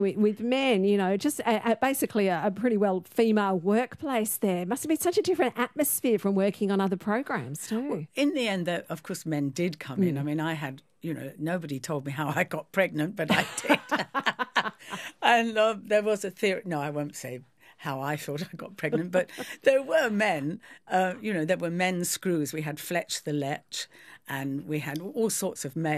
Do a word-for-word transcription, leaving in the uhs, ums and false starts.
with, with men, you know, just a, a, basically a, a pretty well female workplace there. Must have been such a different atmosphere from working on other programs too. Well, in the end, the, of course, men did come mm. in. I mean, I had, you know, nobody told me how I got pregnant, but I did. and uh, there was a theory. No, I won't say how I thought I got pregnant, but there were men, uh, you know, there were men's screws. We had Fletch the Lech, and we had all sorts of men.